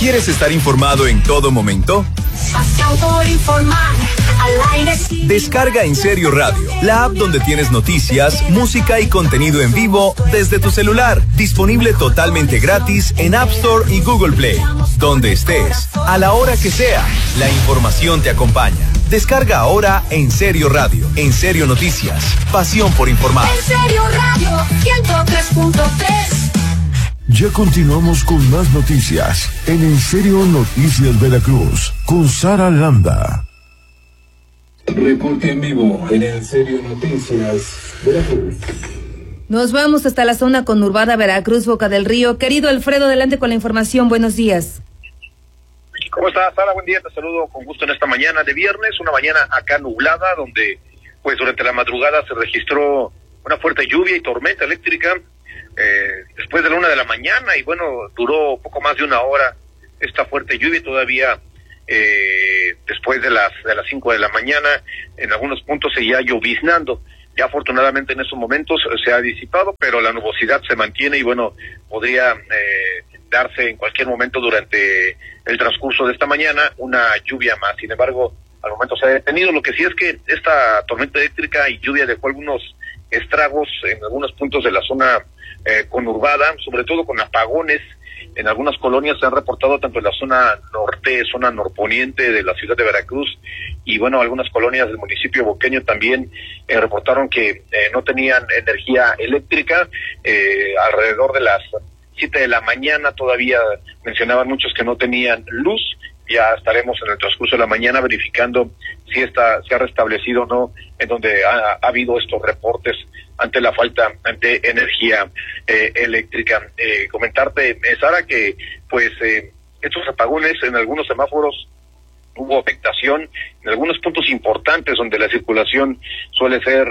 ¿Quieres estar informado en todo momento? Pasión por informar, al aire sí. Descarga En Serio Radio, la app donde tienes noticias, música y contenido en vivo desde tu celular. Disponible totalmente gratis en App Store y Google Play. Donde estés, a la hora que sea, la información te acompaña. Descarga ahora En Serio Radio, En Serio Noticias, pasión por informar. En Serio Radio 103.3. Ya continuamos con más noticias en Serio Noticias Veracruz con Sara Landa. Reporte en vivo en En Serio Noticias Veracruz. Nos vamos hasta la zona conurbada Veracruz, Boca del Río. Querido Alfredo, adelante con la información. Buenos días. ¿Cómo estás, Sara? Buen día, te saludo con gusto en esta mañana de viernes, una mañana acá nublada, donde pues durante la madrugada se registró una fuerte lluvia y tormenta eléctrica. Después de la 1 de la mañana y bueno, duró poco más de una hora esta fuerte lluvia y todavía después de las 5 de la mañana en algunos puntos seguía lloviznando. Ya afortunadamente en estos momentos se ha disipado, pero la nubosidad se mantiene y bueno, podría darse en cualquier momento durante el transcurso de esta mañana una lluvia más. Sin embargo, al momento se ha detenido. Lo que sí es que esta tormenta eléctrica y lluvia dejó algunos estragos en algunos puntos de la zona conurbada, sobre todo con apagones. En algunas colonias se han reportado tanto en la zona norte, zona norponiente de la ciudad de Veracruz, y bueno, algunas colonias del municipio boqueño también reportaron que no tenían energía eléctrica. Alrededor de las 7 de la mañana todavía mencionaban muchos que no tenían luz. Ya estaremos en el transcurso de la mañana verificando si se ha restablecido o no, en donde ha habido estos reportes ante la falta de energía eléctrica. Comentarte, Sara, que pues estos apagones en algunos semáforos hubo afectación, en algunos puntos importantes donde la circulación suele ser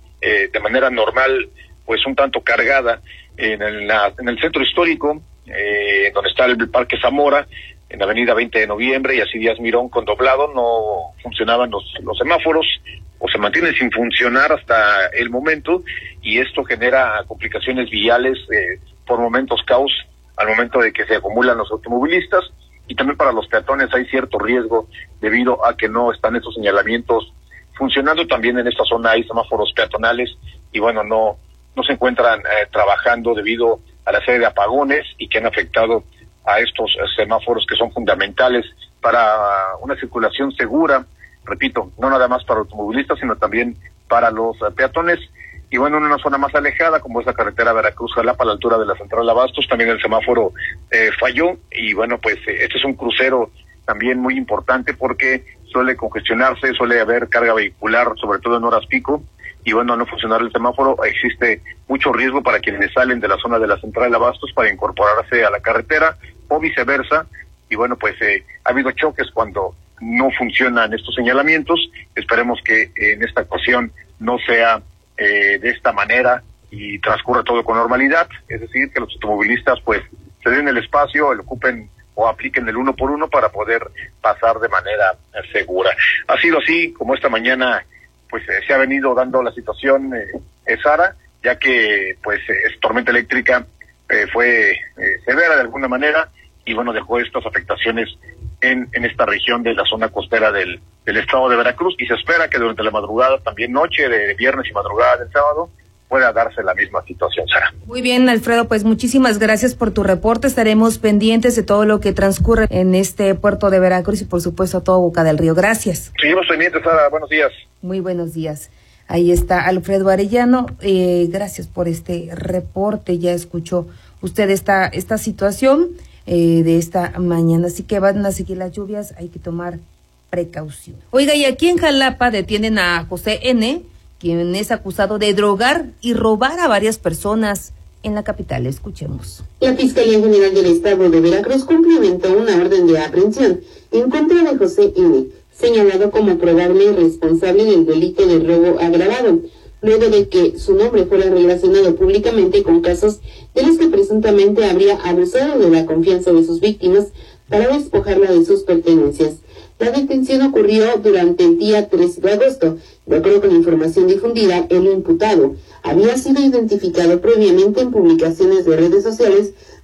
de manera normal, pues un tanto cargada, en el centro histórico, donde está el Parque Zamora, en la avenida 20 de noviembre y así Díaz Mirón con doblado, no funcionaban los semáforos o se mantienen sin funcionar hasta el momento, y esto genera complicaciones viales, por momentos caos al momento de que se acumulan los automovilistas, y también para los peatones hay cierto riesgo debido a que no están estos señalamientos funcionando. También en esta zona hay semáforos peatonales y bueno, no se encuentran trabajando debido a la serie de apagones y que han afectado a estos semáforos que son fundamentales para una circulación segura, repito, no nada más para automovilistas, sino también para los peatones. Y bueno, en una zona más alejada, como es la carretera Veracruz-Jalapa, a la altura de la Central Abastos, también el semáforo falló, y bueno, pues este es un crucero también muy importante porque suele congestionarse, suele haber carga vehicular, sobre todo en horas pico, y bueno, al no funcionar el semáforo existe mucho riesgo para quienes salen de la zona de la Central Abastos para incorporarse a la carretera o viceversa. Y bueno, pues ha habido choques cuando no funcionan estos señalamientos. Esperemos que en esta ocasión no sea de esta manera y transcurra todo con normalidad, es decir, que los automovilistas pues se den el espacio, lo ocupen o apliquen el 1 por 1 para poder pasar de manera segura. Ha sido así como esta mañana pues se ha venido dando la situación, Sara, ya que pues tormenta eléctrica fue severa de alguna manera y bueno, dejó estas afectaciones en esta región de la zona costera del estado de Veracruz, y se espera que durante la madrugada, también noche de viernes y madrugada del sábado, pueda darse la misma situación, Sara. Muy bien, Alfredo, pues muchísimas gracias por tu reporte. Estaremos pendientes de todo lo que transcurre en este puerto de Veracruz y por supuesto a todo Boca del Río. Gracias. Seguimos pendientes, Sara. Buenos días. Muy buenos días. Ahí está Alfredo Arellano. Gracias por este reporte. Ya escuchó usted esta situación de esta mañana. Así que van a seguir las lluvias, hay que tomar precaución. Oiga, y aquí en Jalapa detienen a José N., quien es acusado de drogar y robar a varias personas en la capital. Escuchemos. La Fiscalía General del Estado de Veracruz cumplimentó una orden de aprehensión en contra de José N., señalado como probable responsable del delito de robo agravado, luego de que su nombre fuera relacionado públicamente con casos de los que presuntamente habría abusado de la confianza de sus víctimas para despojarla de sus pertenencias. La detención ocurrió durante el día 13 de agosto. De acuerdo con la información difundida, el imputado había sido identificado previamente en publicaciones de redes sociales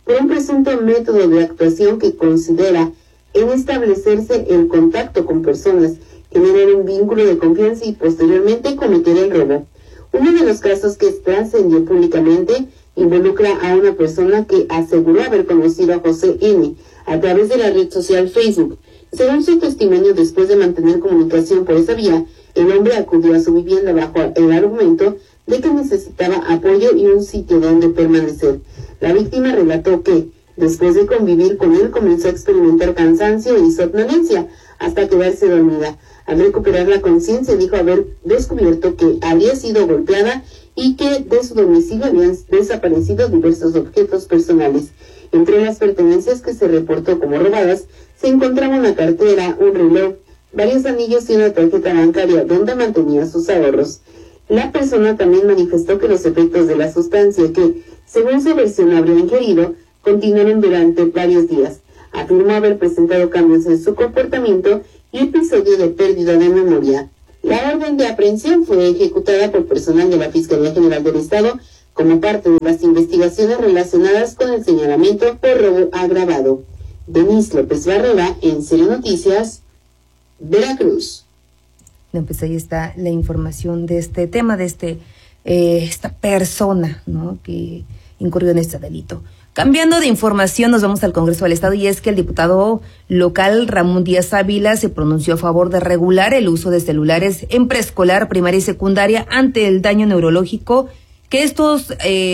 por un presunto método de actuación que considera en establecerse el contacto con personas, generar un vínculo de confianza y posteriormente cometer el robo. Uno de los casos que trascendió públicamente involucra a una persona que aseguró haber conocido a José N. a través de la red social Facebook. Según su testimonio, después de mantener comunicación por esa vía, el hombre acudió a su vivienda bajo el argumento de que necesitaba apoyo y un sitio donde permanecer. La víctima relató que, después de convivir con él, comenzó a experimentar cansancio y somnolencia hasta quedarse dormida. Al recuperar la conciencia, dijo haber descubierto que había sido golpeada y que de su domicilio habían desaparecido diversos objetos personales. Entre las pertenencias que se reportó como robadas, se encontraba una cartera, un reloj, varios anillos y una tarjeta bancaria donde mantenía sus ahorros. La persona también manifestó que los efectos de la sustancia que, según su versión, habría ingerido, continuaron durante varios días. Afirmó haber presentado cambios en su comportamiento y episodio de pérdida de memoria. La orden de aprehensión fue ejecutada por personal de la Fiscalía General del Estado como parte de las investigaciones relacionadas con el señalamiento por robo agravado. Denise López Barrera, en Serio Noticias, Veracruz. Pues ahí está la información de este tema, de esta persona, ¿no?, que incurrió en este delito. Cambiando de información, nos vamos al Congreso del Estado, y es que el diputado local Ramón Díaz Ávila se pronunció a favor de regular el uso de celulares en preescolar, primaria y secundaria ante el daño neurológico que estos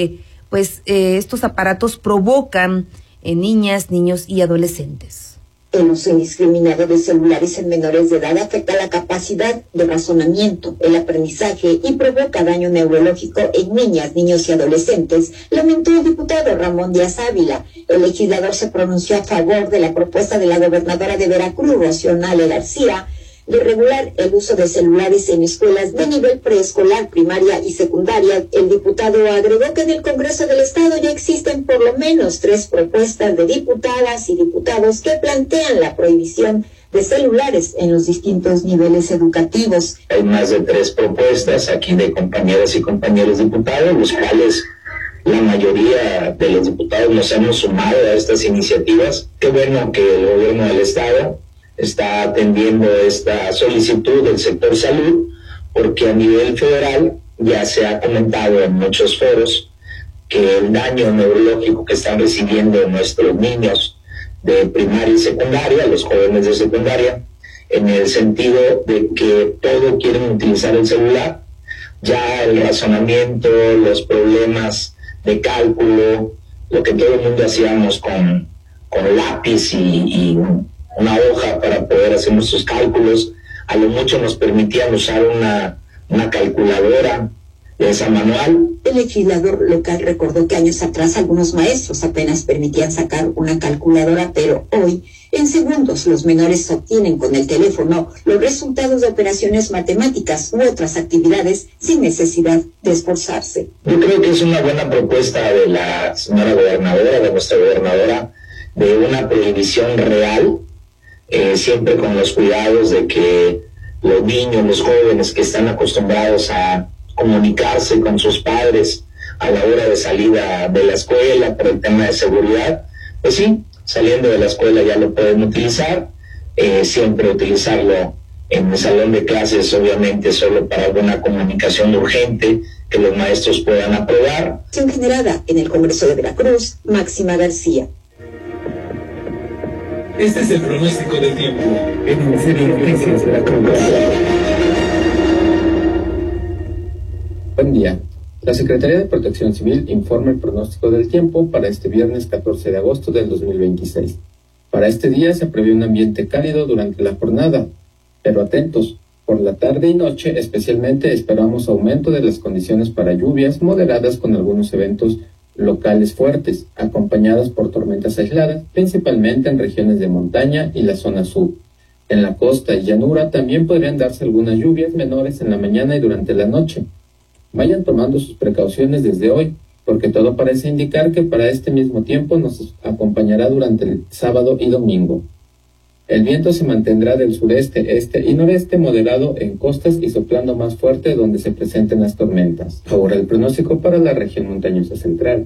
aparatos provocan en niñas, niños y adolescentes. El uso indiscriminado de celulares en menores de edad afecta la capacidad de razonamiento, el aprendizaje y provoca daño neurológico en niñas, niños y adolescentes, lamentó el diputado Ramón Díaz Ávila. El legislador se pronunció a favor de la propuesta de la gobernadora de Veracruz, Rocío Nale García, de regular el uso de celulares en escuelas de nivel preescolar, primaria y secundaria. El diputado agregó que en el Congreso del Estado ya existen por lo menos 3 propuestas de diputadas y diputados que plantean la prohibición de celulares en los distintos niveles educativos. Hay más de 3 propuestas aquí de compañeras y compañeros diputados, los cuales la mayoría de los diputados nos hemos sumado a estas iniciativas. Qué bueno que el gobierno del Estado está atendiendo esta solicitud del sector salud, porque a nivel federal ya se ha comentado en muchos foros que el daño neurológico que están recibiendo nuestros niños de primaria y secundaria, los jóvenes de secundaria, en el sentido de que todo quieren utilizar el celular, ya el razonamiento, los problemas de cálculo, lo que todo el mundo hacíamos con lápiz y una hoja para poder hacer nuestros cálculos, a lo mucho nos permitían usar una calculadora de esa manual. El legislador local recordó que años atrás algunos maestros apenas permitían sacar una calculadora, pero hoy, en segundos, los menores obtienen con el teléfono los resultados de operaciones matemáticas u otras actividades sin necesidad de esforzarse. Yo creo que es una buena propuesta de la señora gobernadora, de nuestra gobernadora, de una prohibición real, siempre con los cuidados de que los niños, los jóvenes que están acostumbrados a comunicarse con sus padres a la hora de salida de la escuela por el tema de seguridad, pues sí, saliendo de la escuela ya lo pueden utilizar, siempre utilizarlo en el salón de clases, obviamente solo para alguna comunicación urgente que los maestros puedan aprobar. Generada en el Congreso de Veracruz, Máxima García. Este es el pronóstico del tiempo en Serio Noticias Veracruz. Buen día. La Secretaría de Protección Civil informa el pronóstico del tiempo para este viernes 14 de agosto del 2026. Para este día se prevé un ambiente cálido durante la jornada, pero atentos, por la tarde y noche especialmente esperamos aumento de las condiciones para lluvias moderadas con algunos eventos locales fuertes, acompañadas por tormentas aisladas, principalmente en regiones de montaña y la zona sur. En la costa y llanura también podrían darse algunas lluvias menores en la mañana y durante la noche. Vayan tomando sus precauciones desde hoy, porque todo parece indicar que para este mismo tiempo nos acompañará durante el sábado y domingo. El viento se mantendrá del sureste, este y noreste moderado en costas y soplando más fuerte donde se presenten las tormentas. Ahora el pronóstico para la región montañosa central.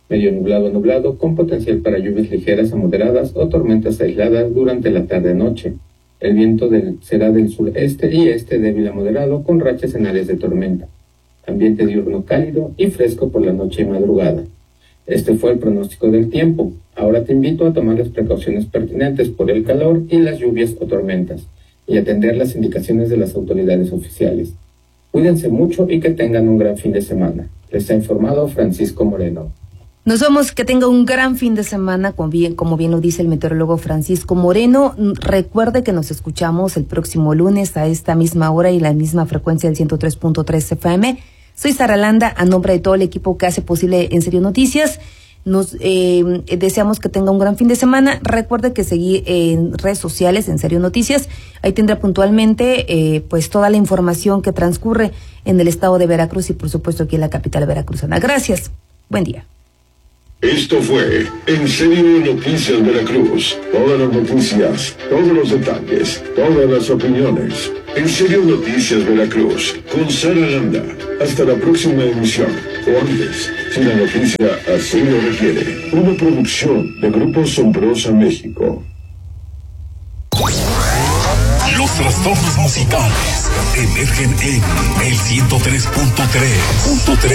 medio nublado a nublado, con potencial para lluvias ligeras a moderadas o tormentas aisladas durante la tarde-noche. El viento será del sureste y este débil a moderado, con rachas en áreas de tormenta. Ambiente diurno cálido y fresco por la noche y madrugada. Este fue el pronóstico del tiempo. Ahora te invito a tomar las precauciones pertinentes por el calor y las lluvias o tormentas, y atender las indicaciones de las autoridades oficiales. Cuídense mucho y que tengan un gran fin de semana. Les ha informado Francisco Moreno. Nos vamos, que tenga un gran fin de semana, como bien lo dice el meteorólogo Francisco Moreno. Recuerde que nos escuchamos el próximo lunes a esta misma hora y la misma frecuencia del 103.3 FM. Soy Sara Landa, a nombre de todo el equipo que hace posible En Serio Noticias. Nos deseamos que tenga un gran fin de semana. Recuerde que seguir en redes sociales, En Serio Noticias. Ahí tendrá puntualmente pues toda la información que transcurre en el estado de Veracruz y por supuesto aquí en la capital veracruzana. Gracias. Buen día. Esto fue En Serio Noticias Veracruz. Todas las noticias, todos los detalles, todas las opiniones. En Serio Noticias Veracruz, con Sara Landa. Hasta la próxima emisión. O antes, si la noticia así lo requiere. Una producción de Grupo Sombrosa México. Los trastornos musicales emergen en el 103.3.